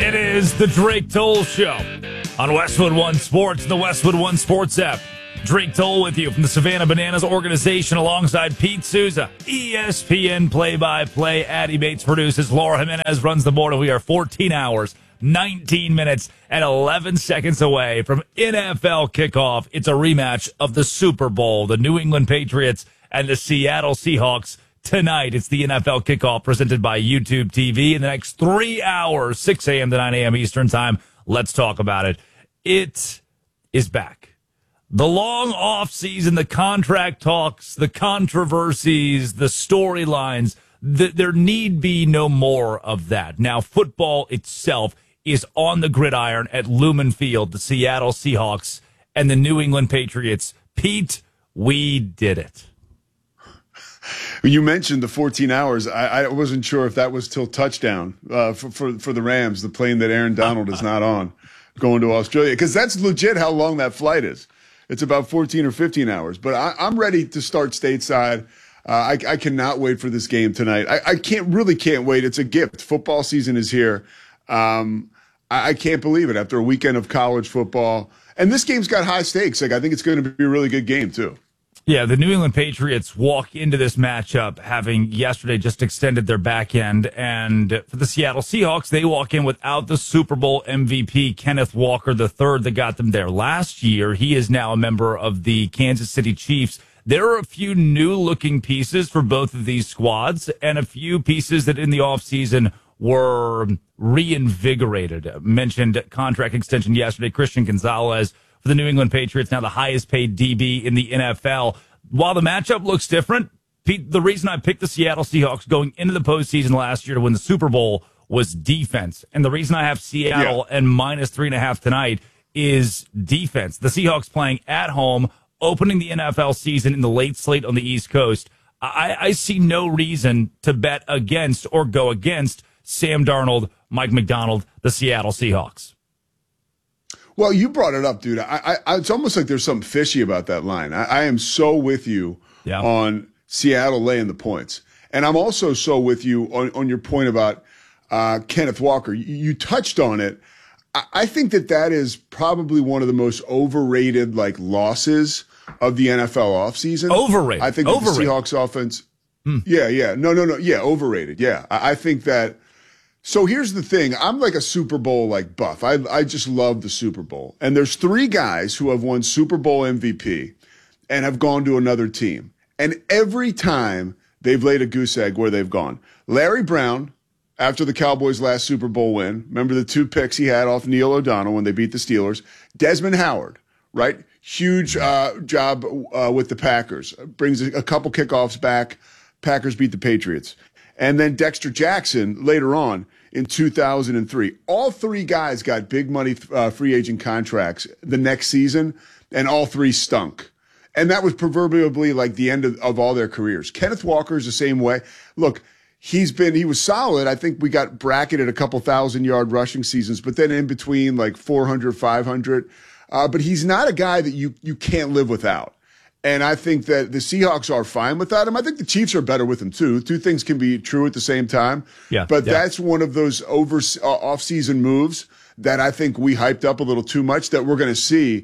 It is the Drake Toll Show on Westwood One Sports, the Westwood One Sports app. Drake Toll with you from the Savannah Bananas organization alongside Pete Souza, ESPN play-by-play. Addie Bates produces. Laura Jimenez runs the board, and we are 14 hours, 19 minutes, and 11 seconds away from NFL kickoff. It's a rematch of the Super Bowl, the New England Patriots and the Seattle Seahawks. Tonight, it's the NFL kickoff presented by YouTube TV. In the next 3 hours, 6 a.m. to 9 a.m. Eastern time, let's talk about it. It is back. The long off season, the contract talks, the controversies, the storylines, there need be no more of that. Now, football itself is on the gridiron at Lumen Field, the Seattle Seahawks and the New England Patriots. Pete, we did it. You mentioned the 14 hours. I wasn't sure if that was till touchdown for the Rams, the plane that Aaron Donald is not on, going to Australia. Because that's legit how long that flight is. It's about 14 or 15 hours. But I'm ready to start stateside. I cannot wait for this game tonight. I can't wait. It's a gift. Football season is here. I can't believe it after a weekend of college football. And this game's got high stakes. I think it's going to be a really good game, too. Yeah, the New England Patriots walk into this matchup having yesterday just extended their back end. And for the Seattle Seahawks, they walk in without the Super Bowl MVP, Kenneth Walker III, that got them there last year. He is now a member of the Kansas City Chiefs. There are a few new-looking pieces for both of these squads and a few pieces that in the offseason were reinvigorated. Mentioned contract extension yesterday, Christian Gonzalez for the New England Patriots, now the highest paid DB in the NFL. While the matchup looks different, Pete, the reason I picked the Seattle Seahawks going into the postseason last year to win the Super Bowl was defense. And the reason I have Seattle and minus 3.5 tonight is defense. The Seahawks playing at home, opening the NFL season in the late slate on the East Coast. I see no reason to bet against or go against Sam Darnold, Mike McDonald, the Seattle Seahawks. Well, you brought it up, dude. It's almost like there's something fishy about that line. I am so with you on Seattle laying the points. And I'm also so with you on your point about Kenneth Walker. You touched on it. I think that is probably one of the most overrated losses of the NFL offseason. Overrated. I think the Seahawks offense. Yeah. No. Yeah, overrated. Yeah. I think that. So here's the thing. I'm like a Super Bowl buff. I just love the Super Bowl. And there's 3 guys who have won Super Bowl MVP and have gone to another team. And every time they've laid a goose egg where they've gone. Larry Brown, after the Cowboys' last Super Bowl win, remember the 2 picks he had off Neil O'Donnell when they beat the Steelers? Desmond Howard, right? Huge job with the Packers. Brings a couple kickoffs back. Packers beat the Patriots. And then Dexter Jackson later on in 2003. All 3 guys got big money free agent contracts the next season, and all 3 stunk. And that was proverbially the end of all their careers. Kenneth Walker is the same way. Look, he was solid. I think we got bracketed a couple 1,000-yard rushing seasons, but then in between 400, 500. But he's not a guy that you can't live without. And I think that the Seahawks are fine without him. I think the Chiefs are better with him, too. 2 things can be true at the same time. But that's one of those off-season moves that I think we hyped up a little too much that we're going to see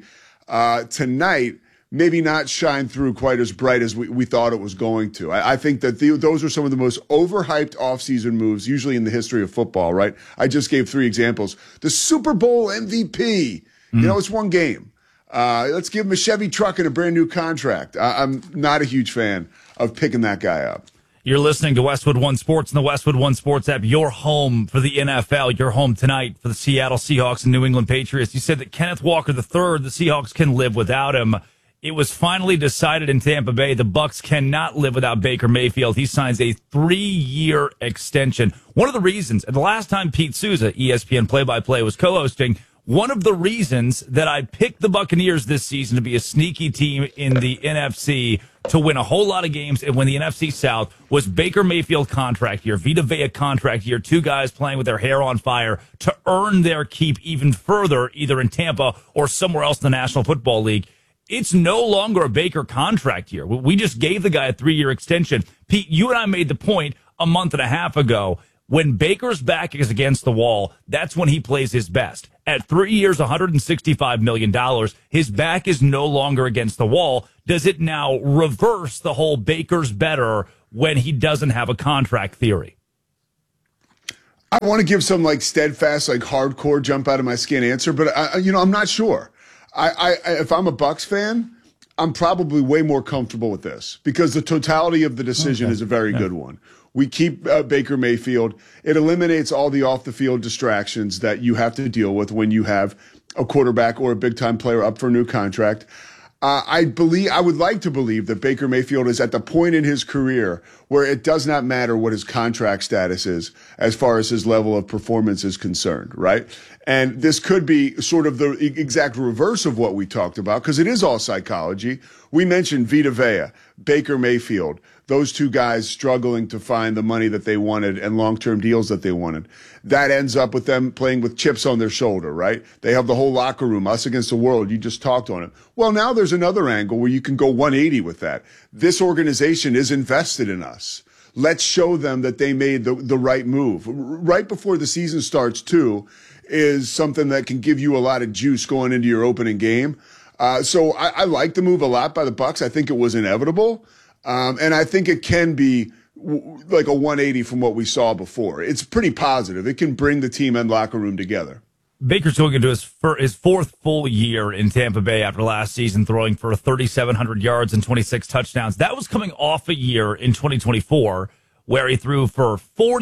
tonight maybe not shine through quite as bright as we thought it was going to. I think that those are some of the most overhyped off-season moves, usually in the history of football, right? I just gave 3 examples. The Super Bowl MVP, it's one game. Let's give him a Chevy truck and a brand new contract. I'm not a huge fan of picking that guy up. You're listening to Westwood One Sports and the Westwood One Sports app, your home for the NFL, your home tonight for the Seattle Seahawks and New England Patriots. You said that Kenneth Walker III, the Seahawks can live without him. It was finally decided in Tampa Bay the Bucs cannot live without Baker Mayfield. He signs a 3-year extension. One of the reasons, and the last time Pete Souza, ESPN play-by-play, was co-hosting, one of the reasons that I picked the Buccaneers this season to be a sneaky team in the NFC, to win a whole lot of games and win the NFC South, was Baker Mayfield contract year, Vita Vea contract year, 2 guys playing with their hair on fire to earn their keep even further, either in Tampa or somewhere else in the National Football League. It's no longer a Baker contract year. We just gave the guy a 3-year extension. Pete, you and I made the point a month and a half ago. When Baker's back is against the wall, that's when he plays his best. At 3 years, $165 million, his back is no longer against the wall. Does it now reverse the whole Baker's better when he doesn't have a contract theory? I want to give some like steadfast, like hardcore jump out of my skin answer, but I'm not sure. If I'm a Bucs fan, I'm probably way more comfortable with this because the totality of the decision is a very good one. We keep Baker Mayfield. It eliminates all the off-the-field distractions that you have to deal with when you have a quarterback or a big-time player up for a new contract. I would like to believe that Baker Mayfield is at the point in his career where it does not matter what his contract status is as far as his level of performance is concerned, right? And this could be sort of the exact reverse of what we talked about because it is all psychology. We mentioned Vita Vea, Baker Mayfield, those two guys struggling to find the money that they wanted and long-term deals that they wanted. That ends up with them playing with chips on their shoulder, right? They have the whole locker room, us against the world. You just talked on it. Well, now there's another angle where you can go 180 with that. This organization is invested in us. Let's show them that they made the right move. Right before the season starts, too, is something that can give you a lot of juice going into your opening game. So I like the move a lot by the Bucs. I think it was inevitable. And I think it can be like a 180 from what we saw before. It's pretty positive. It can bring the team and locker room together. Baker's going into his fourth full year in Tampa Bay after last season, throwing for 3,700 yards and 26 touchdowns. That was coming off a year in 2024 where he threw for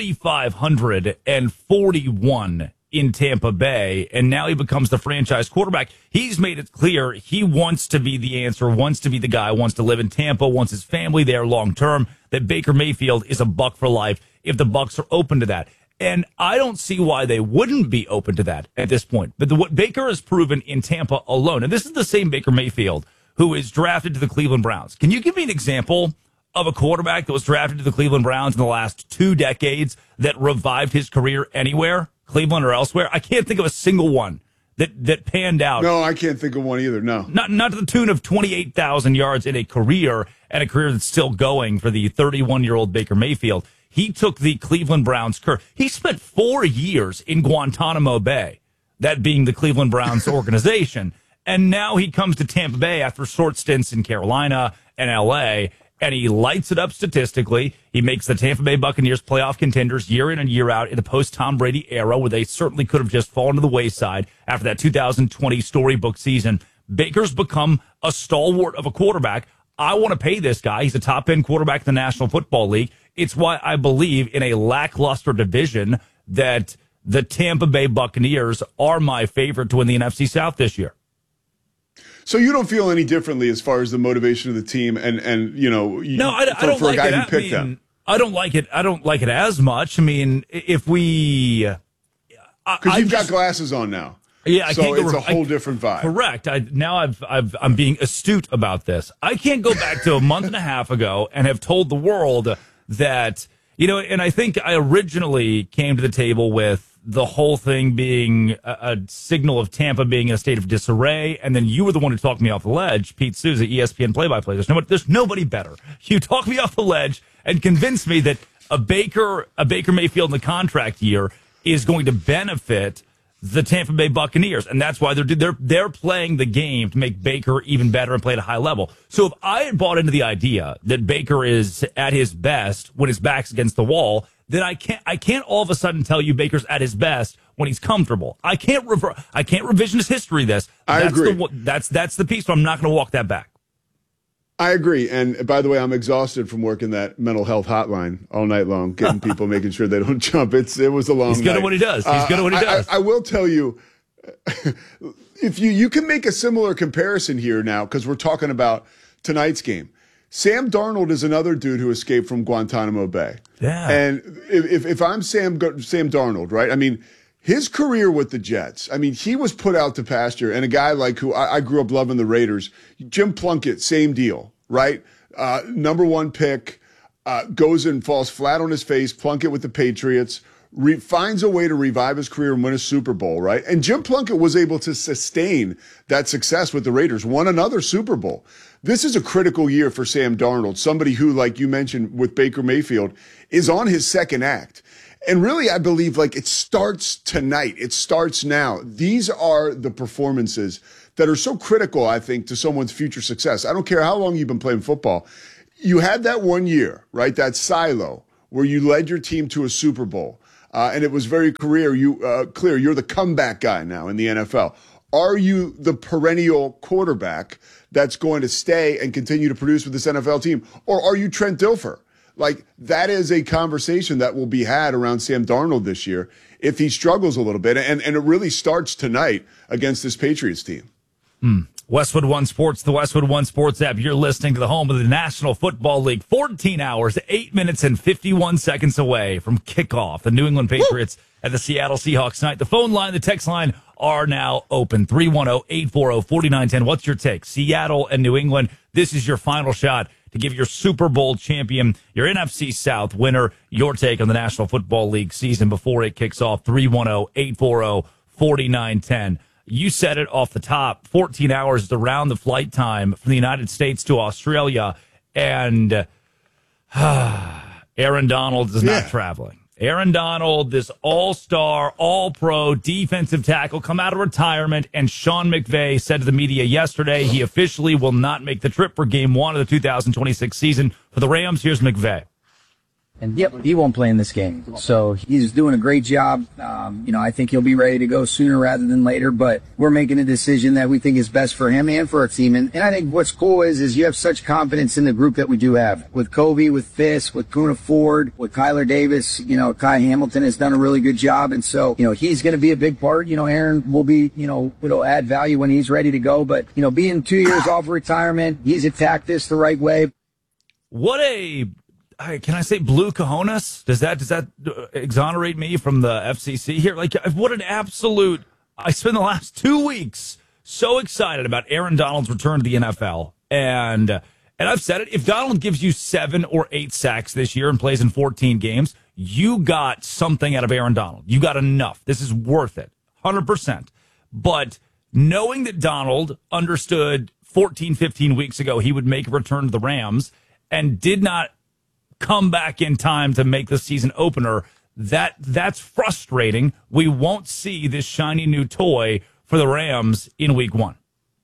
4,541 in Tampa Bay, and now he becomes the franchise quarterback. He's made it clear he wants to be the answer, wants to be the guy, wants to live in Tampa, wants his family there long term, that Baker Mayfield is a Buck for life if the Bucs are open to that. And I don't see why they wouldn't be open to that at this point. But what Baker has proven in Tampa alone, and this is the same Baker Mayfield who is drafted to the Cleveland Browns. Can you give me an example of a quarterback that was drafted to the Cleveland Browns in the last 2 decades that revived his career anywhere, Cleveland or elsewhere? I can't think of a single one that panned out. No, I can't think of one either, no. Not to the tune of 28,000 yards in a career, and a career that's still going for the 31-year-old Baker Mayfield. He took the Cleveland Browns curve. He spent 4 years in Guantanamo Bay, that being the Cleveland Browns organization. And now he comes to Tampa Bay after short stints in Carolina and L.A., and he lights it up statistically. He makes the Tampa Bay Buccaneers playoff contenders year in and year out in the post-Tom Brady era, where they certainly could have just fallen to the wayside after that 2020 storybook season. Baker's become a stalwart of a quarterback. I want to pay this guy. He's a top-end quarterback in the National Football League. It's why I believe in a lackluster division that the Tampa Bay Buccaneers are my favorite to win the NFC South this year. So you don't feel any differently as far as the motivation of the team and you know, no, I don't for like a guy it. who picked them. I don't like it. I don't like it as much. I mean, if we, because you've got glasses on now. Yeah, I so can't go. It's a whole different vibe. Correct. I'm being astute about this. I can't go back to a month and a half ago and have told the world that, you know, and I think I originally came to the table with the whole thing being a signal of Tampa being in a state of disarray, and then you were the one who talked me off the ledge, Pete Souza, ESPN play-by-play. There's nobody better. You talked me off the ledge and convinced me that a Baker Mayfield in the contract year is going to benefit the Tampa Bay Buccaneers, and that's why they're playing the game to make Baker even better and play at a high level. So if I had bought into the idea that Baker is at his best when his back's against the wall, then I can't all of a sudden tell you Baker's at his best when he's comfortable. I can't revisionist history this. I agree. That's the piece where I'm not going to walk that back. I agree. And by the way, I'm exhausted from working that mental health hotline all night long, getting people, making sure they don't jump. It was a long night. He's good at what he does. He's good at what he does. I will tell you, if you can make a similar comparison here now, because we're talking about tonight's game. Sam Darnold is another dude who escaped from Guantanamo Bay. Yeah. And if I'm Sam Darnold, right? I mean, his career with the Jets, I mean, he was put out to pasture. And a guy like who I grew up loving the Raiders, Jim Plunkett, same deal, right? Number 1 pick, goes and falls flat on his face. Plunkett with the Patriots, finds a way to revive his career and win a Super Bowl, right? And Jim Plunkett was able to sustain that success with the Raiders, won another Super Bowl. This is a critical year for Sam Darnold, somebody who, like you mentioned with Baker Mayfield, is on his second act. And really, I believe like it starts tonight. It starts now. These are the performances that are so critical, I think, to someone's future success. I don't care how long you've been playing football. You had that 1 year, right? That silo where you led your team to a Super Bowl. And it was very clear you're the comeback guy now in the NFL. Are you the perennial quarterback that's going to stay and continue to produce with this NFL team? Or are you Trent Dilfer? Like, that is a conversation that will be had around Sam Darnold this year if he struggles a little bit. And it really starts tonight against this Patriots team. Westwood One Sports, the Westwood One Sports app. You're listening to the home of the National Football League. 14 hours, 8 minutes, and 51 seconds away from kickoff. The New England Patriots at the Seattle Seahawks tonight. The phone line, the text line are now open. 310-840-4910. What's your take? Seattle and New England. This is your final shot to give your Super Bowl champion, your NFC South winner, your take on the National Football League season before it kicks off. 310-840-4910. You said it off the top. 14 hours is around the flight time from the United States to Australia. And Aaron Donald is not traveling. Aaron Donald, this all-star, all-pro defensive tackle, come out of retirement. And Sean McVay said to the media yesterday he officially will not make the trip for Game 1 of the 2026 season. For the Rams, here's McVay. And yep, he won't play in this game. So he's doing a great job. I think he'll be ready to go sooner rather than later, but we're making a decision that we think is best for him and for our team. And I think what's cool is you have such confidence in the group that we do have. With Kobe, with Fisk, with Kuna Ford, with Kyler Davis, Kai Hamilton has done a really good job. And so, he's going to be a big part. Aaron will be, it'll add value when he's ready to go. But, being 2 years off of retirement, he's attacked this the right way. Can I say blue cojones? Does that exonerate me from the FCC here? Like, what an absolute! I spent the last 2 weeks so excited about Aaron Donald's return to the NFL, and I've said it. If Donald gives you 7 or 8 sacks this year and plays in 14 games, you got something out of Aaron Donald. You got enough. This is worth it, 100%. But knowing that Donald understood 14, 15 weeks ago he would make a return to the Rams and did not come back in time to make the season opener, that's frustrating. We won't see this shiny new toy for the Rams in week 1.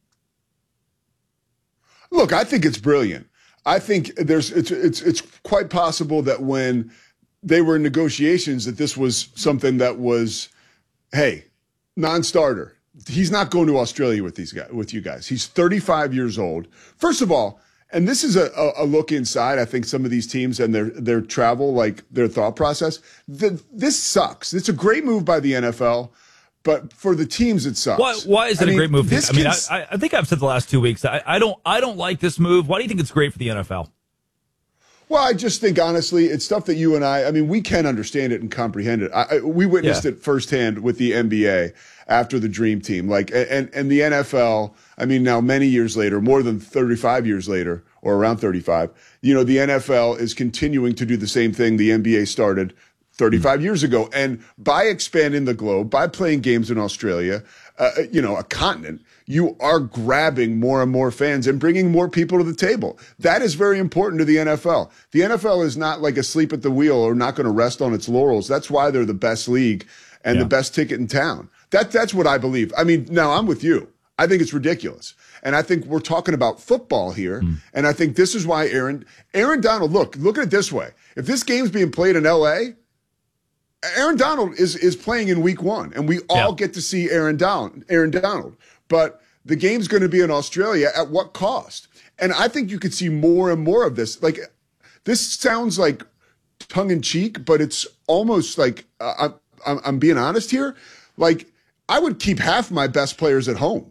Look, I think it's brilliant. I think it's quite possible that when they were in negotiations that this was something that was, hey, non-starter. He's not going to Australia with you guys. He's 35 years old. First of all, and this is a look inside, I think, some of these teams and their travel, like their thought process. This sucks. It's a great move by the NFL, but for the teams, it sucks. Why is it a great move? I think I've said the last 2 weeks, I don't like this move. Why do you think it's great for the NFL? Well, I just think, honestly, it's stuff that you and we can understand it and comprehend it. We witnessed it firsthand with the NBA after the Dream Team. And the NFL, now many years later, more than 35 years later, or around 35, the NFL is continuing to do the same thing the NBA started 35 years ago. And by expanding the globe, by playing games in Australia, a continent, you are grabbing more and more fans and bringing more people to the table. That is very important to the NFL. The NFL is not like asleep at the wheel or not going to rest on its laurels. That's why they're the best league and the best ticket in town. That's what I believe. Now I'm with you. I think it's ridiculous. And I think we're talking about football here. And I think this is why Aaron Donald, look at it this way. If this game's being played in LA, Aaron Donald is playing in week 1, and we all get to see Aaron Donald. But the game's going to be in Australia at what cost? And I think you could see more and more of this. Like, this sounds like tongue in cheek, but it's almost like I'm being honest here. Like, I would keep half my best players at home,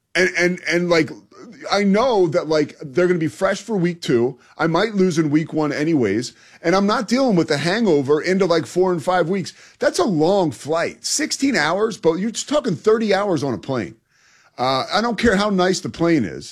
and like, I know that like they're going to be fresh for week 2. I might lose in week 1 anyways. And I'm not dealing with the hangover into like 4 and 5 weeks. That's a long flight, 16 hours, but you're just talking 30 hours on a plane. I don't care how nice the plane is.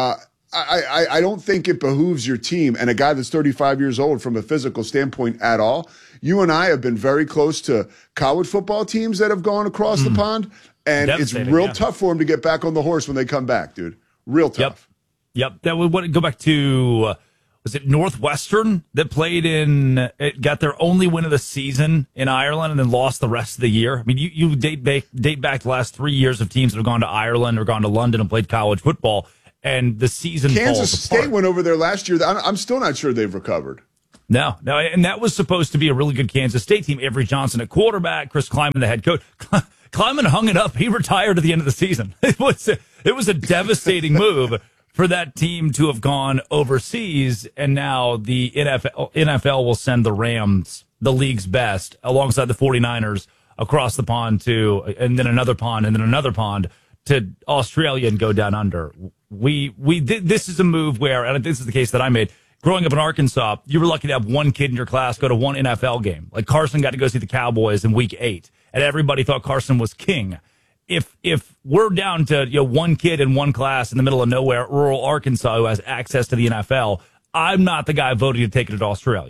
I don't think it behooves your team and a guy that's 35 years old from a physical standpoint at all. You and I have been very close to college football teams that have gone across the pond, and it's real tough for them to get back on the horse when they come back, dude. Real tough. Yep. That would go back to was it Northwestern that played it got their only win of the season in Ireland and then lost the rest of the year? I mean, you date back the last 3 years of teams that have gone to Ireland or gone to London and played college football, and the season Kansas State went over there last year. I'm still not sure they've recovered. No, and that was supposed to be a really good Kansas State team. Avery Johnson at quarterback, Chris Kleiman the head coach. Kleiman hung it up. He retired at the end of the season. It was a devastating move for that team to have gone overseas, and now the NFL will send the Rams, the league's best, alongside the 49ers across the pond and then another pond, and then another pond to Australia and go down under. We did. This is a move where, and this is the case that I made. Growing up in Arkansas, you were lucky to have one kid in your class go to one NFL game. Like Carson got to go see the Cowboys in week 8, and everybody thought Carson was king. If we're down to one kid in one class in the middle of nowhere, rural Arkansas, who has access to the NFL, I'm not the guy voting to take it to Australia.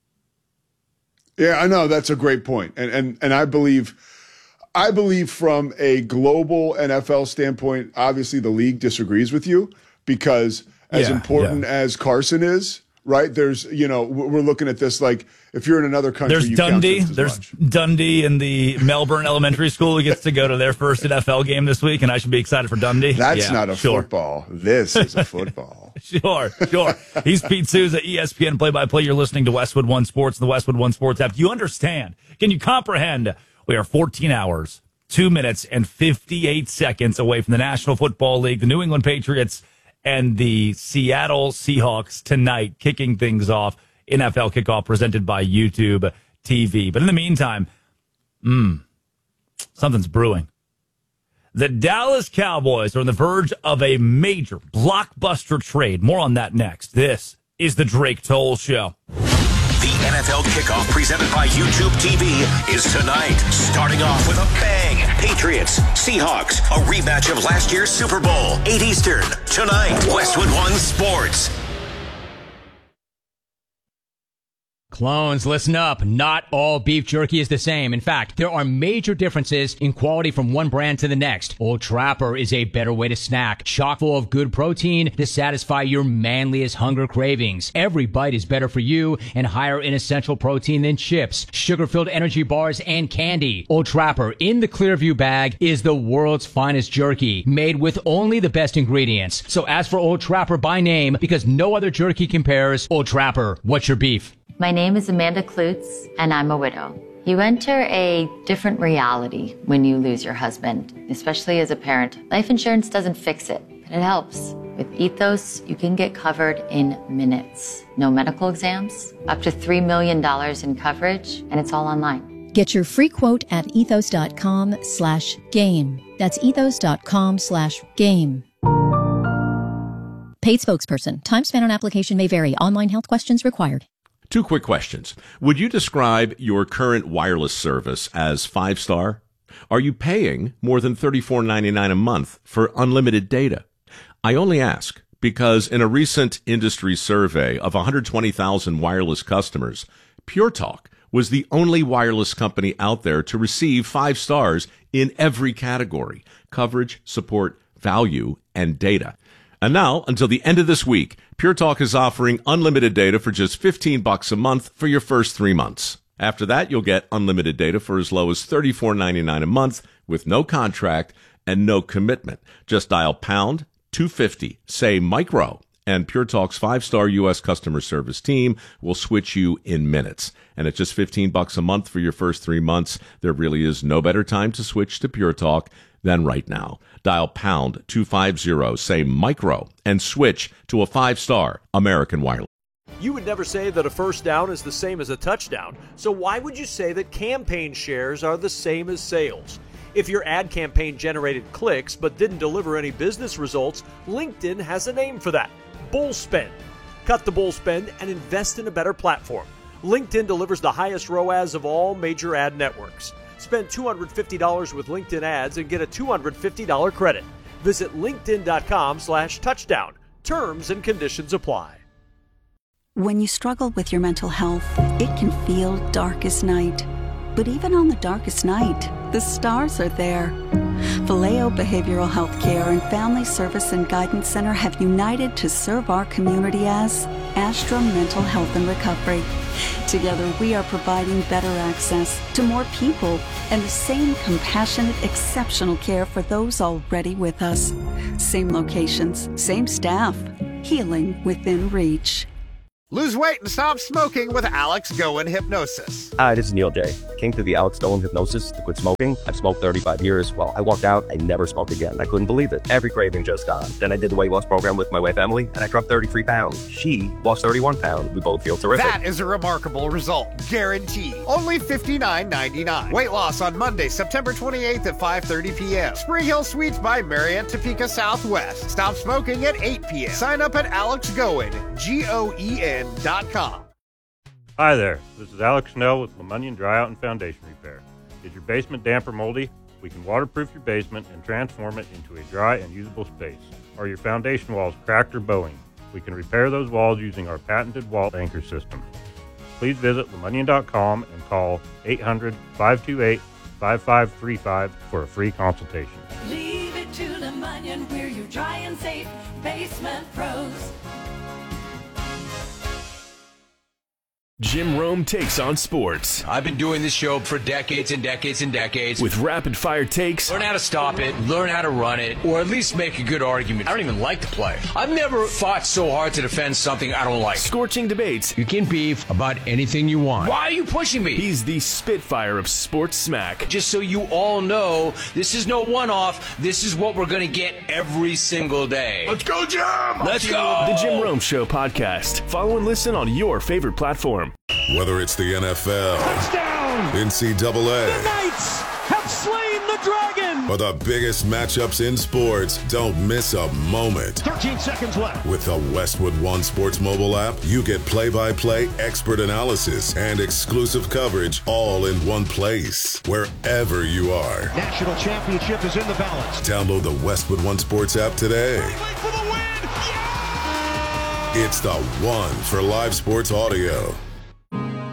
Yeah, I know that's a great point, and I believe from a global NFL standpoint, obviously the league disagrees with you because as important as Carson is. Right. There's, we're looking at this like if you're in another country, there's Dundee. There's Dundee in the Melbourne Elementary School who gets to go to their first NFL game this week, and I should be excited for Dundee. That's not a football. This is a football. Sure. He's Pete Souza, ESPN play-by-play. You're listening to Westwood One Sports, the Westwood One Sports app. Do you understand? Can you comprehend? We are 14 hours, 2 minutes, and 58 seconds away from the National Football League, the New England Patriots, and the Seattle Seahawks tonight, kicking things off. NFL kickoff presented by YouTube TV. But in the meantime, something's brewing. The Dallas Cowboys are on the verge of a major blockbuster trade. More on that next. This is the Drake Toll Show. The NFL kickoff presented by YouTube TV is tonight. Starting off with a bang. Patriots, Seahawks, a rematch of last year's Super Bowl. 8 Eastern, tonight. Westwood One Sports. Clones, listen up. Not all beef jerky is the same. In fact, there are major differences in quality from one brand to the next. Old Trapper is a better way to snack, chock full of good protein to satisfy your manliest hunger cravings. Every bite is better for you and higher in essential protein than chips, sugar-filled energy bars, and candy. Old Trapper in the Clearview bag is the world's finest jerky, made with only the best ingredients. So ask for Old Trapper by name because no other jerky compares. Old Trapper, what's your beef? My name is Amanda Klutz, and I'm a widow. You enter a different reality when you lose your husband, especially as a parent. Life insurance doesn't fix it, but it helps. With Ethos, you can get covered in minutes. No medical exams, up to $3 million in coverage, and it's all online. Get your free quote at ethos.com/game. That's ethos.com/game. Paid spokesperson. Time spent on application may vary. Online health questions required. 2 quick questions. Would you describe your current wireless service as 5-star? Are you paying more than $34.99 a month for unlimited data? I only ask because in a recent industry survey of 120,000 wireless customers, Pure Talk was the only wireless company out there to receive 5 stars in every category: coverage, support, value, and data. And now, until the end of this week, Pure Talk is offering unlimited data for just $15 a month for your first 3 months. After that, you'll get unlimited data for as low as $34.99 a month with no contract and no commitment. Just dial pound 250, say micro, and Pure Talk's 5-star U.S. customer service team will switch you in minutes. And at just $15 a month for your first 3 months, there really is no better time to switch to Pure Talk than right now. Dial pound 250, say micro, and switch to a 5-star American Wireless. You would never say that a first down is the same as a touchdown, so why would you say that campaign shares are the same as sales? If your ad campaign generated clicks but didn't deliver any business results, LinkedIn has a name for that: bull spend. Cut the bull spend and invest in a better platform. LinkedIn delivers the highest ROAS of all major ad networks. Spend $250 with LinkedIn ads and get a $250 credit. Visit linkedin.com/touchdown. Terms and conditions apply. When you struggle with your mental health, it can feel dark as night. But even on the darkest night, the stars are there. Vallejo Behavioral Health Care and Family Service and Guidance Center have united to serve our community as Astra Mental Health and Recovery. Together, we are providing better access to more people and the same compassionate, exceptional care for those already with us. Same locations, same staff. Healing within reach. Lose weight and stop smoking with Alex Goen Hypnosis. Hi, this is Neil J. Came through the Alex Goen Hypnosis to quit smoking. I've smoked 35 years. Well, I walked out, I never smoked again. I couldn't believe it. Every craving just gone. Then I did the weight loss program with my wife, Emily, and I dropped 33 pounds. She lost 31 pounds. We both feel terrific. That is a remarkable result. Guaranteed. Only $59.99. Weight loss on Monday, September 28th at 5:30 p.m. Spring Hill Suites by Marriott, Topeka Southwest. Stop smoking at 8 p.m. Sign up at AlexGoen, GOEN.com. Hi there, this is Alex Snell with Lemunion Dryout and Foundation Repair. Is your basement damp or moldy? We can waterproof your basement and transform it into a dry and usable space. Are your foundation walls cracked or bowing? We can repair those walls using our patented wall anchor system. Please visit Lemunion.com and call 800-528-5535 for a free consultation. Leave it to Lemunion, we're your dry and safe basement pros. Jim Rome takes on sports. I've been doing this show for decades and decades and decades. With rapid-fire takes. Learn how to stop it, learn how to run it, or at least make a good argument. I don't even like to play. I've never fought so hard to defend something I don't like. Scorching debates. You can beef about anything you want. Why are you pushing me? He's the Spitfire of sports smack. Just so you all know, this is no one-off. This is what we're going to get every single day. Let's go, Jim! Let's go! The Jim Rome Show podcast. Follow and listen on your favorite platform. Whether it's the NFL, touchdown, NCAA, the Knights have slain the dragon, or the biggest matchups in sports, don't miss a moment. 13 seconds left. With the Westwood One Sports mobile app, you get play-by-play expert analysis and exclusive coverage all in one place, wherever you are. National championship is in the balance. Download the Westwood One Sports app today. For the win. Yeah! It's the one for live sports audio.